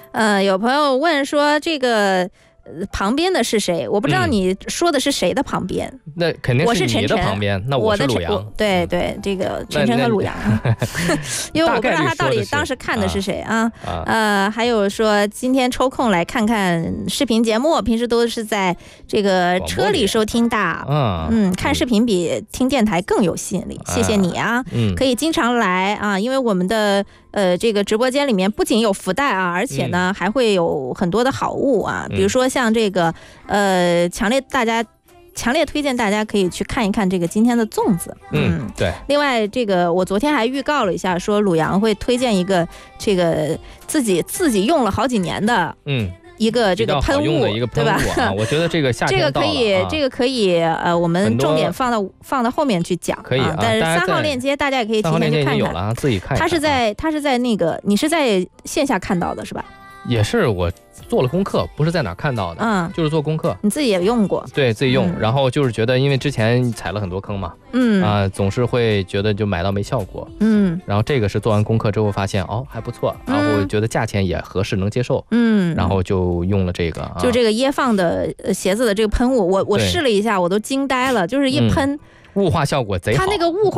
有朋友问说这个旁边的是谁？我不知道你说的是谁的旁边。 那肯定是你的旁边，那我是鲁阳。 对对，这个晨晨和鲁阳，因为我不知道他到底当时看的是谁啊。还有说今天抽空来看看视频节目，平时都是在这个车里收听的。看视频比听电台更有吸引力，谢谢你啊。可以经常来啊，因为我们的这个直播间里面不仅有福袋啊，而且呢还会有很多的好物啊，比如说像这个强烈推荐大家可以去看一看这个今天的粽子。 对。 另外，这个我昨天还预告了一下，说鲁阳会推荐一个这个自己用了好几年的，一个这个喷雾，对吧？ 我觉得这个夏天到了， 这个可以我们重点放到后面去讲。 可以但是3号链接大家也可以提前去看看。 有了，自己看。 他是在那个你是在线下看到的是吧？ 也是我做了功课，不是在哪看到的，就是做功课。 你自己也用过？对， 自己用。然后就是觉得，因为之前踩了很多坑嘛，总是会觉得就买到没效果，然后这个是做完功课之后发现还不错，然后觉得价钱也合适，能接受，然后就用了这个， 就这个椰放的鞋子的这个喷雾，我试了一下，我都惊呆了，就是一喷， 雾化效果贼好， 它那个雾化